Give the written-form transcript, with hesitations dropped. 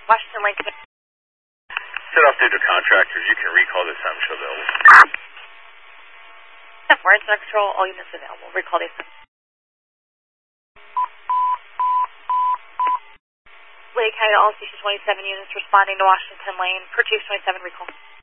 Washington Lane. Set off due to contractors. You can recall this time show available. 4, Center Control, all units available. Recall this. Lake County, all station 27 units responding to Washington Lane. Per 227, recall.